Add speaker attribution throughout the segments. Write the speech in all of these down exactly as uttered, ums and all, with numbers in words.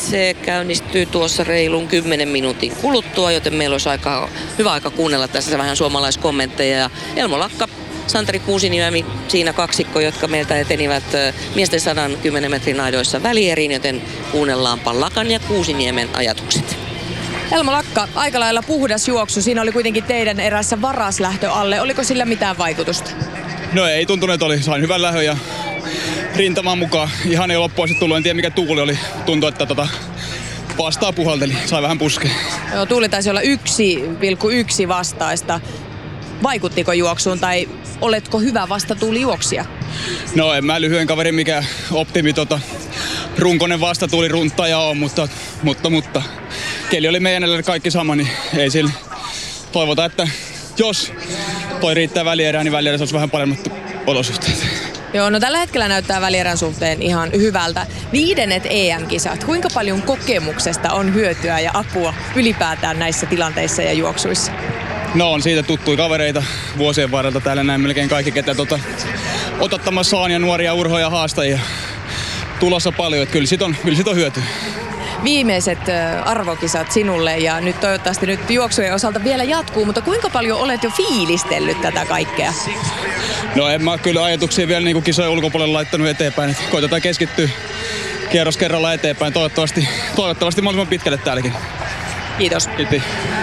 Speaker 1: Se käynnistyy tuossa reilun kymmenen minuutin kuluttua, joten meillä olisi aika, hyvä aika kuunnella tässä vähän suomalaiskommentteja. Ja Elmo Lakka, Santeri Kuusiniemi, siinä kaksikko, jotka meiltä etenivät miesten sata kymmenen metrin aidoissa välieriin, joten kuunnellaanpa Lakan ja Kuusiniemen ajatukset.
Speaker 2: Elmo Lakka, aika lailla puhdas juoksu. Siinä oli kuitenkin teidän erässä varas lähtö alle. Oliko sillä mitään vaikutusta?
Speaker 3: No ei tuntunut, että oli. Sain hyvän lähön ja rintamaan mukaan. Ihan ei loppuun sitten tullut. En tiedä mikä tuuli oli. Tuntui, että tota, vastaa puhalteli. Sai vähän puskea.
Speaker 2: Joo, tuuli taisi olla yksi pilkku yksi vastaista. Vaikuttiko juoksuun tai oletko hyvä vastatuulijuoksija?
Speaker 3: No en mä lyhyen kaverin mikä optimi tota, runkonen vastatuuli runttaja on, mutta, mutta, mutta keli oli meidän kaikki sama, niin ei sillä. Toivotaan, että jos toi riittää välierään, niin välierässä olisi vähän paremmat olosuhteet.
Speaker 2: Joo, no tällä hetkellä näyttää välierän suhteen ihan hyvältä. Viidennet E M-kisat. Kuinka paljon kokemuksesta on hyötyä ja apua ylipäätään näissä tilanteissa ja juoksuissa?
Speaker 3: No on siitä tuttuja kavereita vuosien varrelta täällä näin melkein kaikki, ketä tota, otattamassa on ja nuoria urhoja haastajia tulossa paljon, että kyllä sit on, kyllä sit on hyötyä.
Speaker 2: Viimeiset arvokisat sinulle ja nyt toivottavasti nyt juoksujen osalta vielä jatkuu, mutta kuinka paljon olet jo fiilistellyt tätä kaikkea?
Speaker 3: No en mä kyllä ajatuksia vielä niin kisojen ulkopuolella laittanut eteenpäin, että koitetaan keskittyä kierros kerralla eteenpäin, toivottavasti, toivottavasti mahdollisimman pitkälle täälläkin.
Speaker 2: Kiitos.
Speaker 3: Kiitos.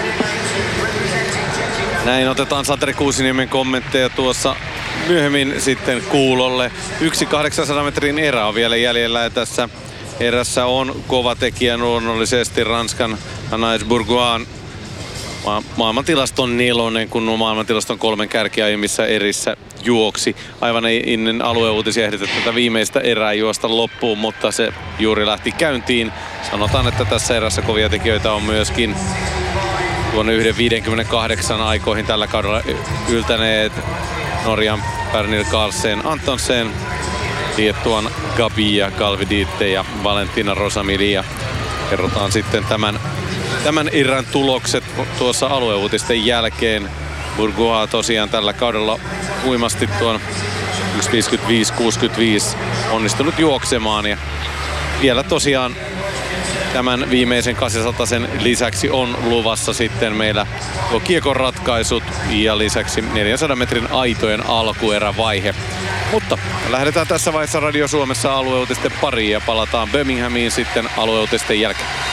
Speaker 4: Näin otetaan Santeri Kuusiniemen kommentteja tuossa myöhemmin sitten kuulolle. Yksi kahdeksansadan metrin erä on vielä jäljellä ja tässä erässä on kova tekijä luonnollisesti Ranskan Anaïs Bourgoin ma- maailmantilaston nelonen, kun maailmantilaston kolmen kärkiaiemmissa erissä juoksi. Aivan ei ennen alueuutisia ehditä tätä viimeistä erää juosta loppuun, mutta se juuri lähti käyntiin. Sanotaan, että tässä erässä kovia tekijöitä on myöskin tuonne yksi viisikymmentäkahdeksan aikoihin tällä kaudella yltäneet Norjan Pernille Karlsen Antonsen, Liettuan Gabia Galviditte ja Valentina Rosamilia. Kerrotaan sitten tämän, tämän erän tulokset tuossa alueuutisten jälkeen. Bourgoin tosiaan tällä kaudella huimasti tuon yksi viisikymmentäviisi kuusikymmentäviisi onnistunut juoksemaan ja vielä tosiaan tämän viimeisen kahdeksansadan lisäksi on luvassa sitten meillä tuo kiekon ratkaisut ja lisäksi neljänsadan metrin aitojen alkuerävaihe. Mutta lähdetään tässä vaiheessa Radio Suomessa alueuutisten pariin ja palataan Birminghamiin sitten alueuutisten jälkeen.